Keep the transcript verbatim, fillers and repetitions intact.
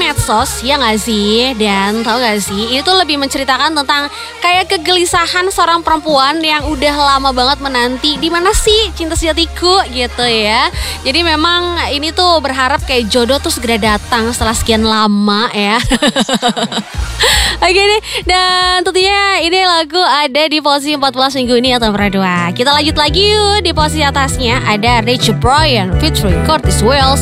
medsos, ya nggak sih? Dan tahu nggak sih, ini tuh lebih menceritakan tentang kayak kegelisahan seorang perempuan yang udah lama banget menanti di mana sih cinta sejatiku gitu ya. Jadi memang ini tuh berharap kayak jodoh tuh segera datang setelah sekian lama ya. Oke deh, dan tentunya ini lagu ada di posisi empat belas minggu ini atau nomor dua. Kita lanjut lagi yuk, di posisi atasnya ada Rich Brian featuring Curtis Wells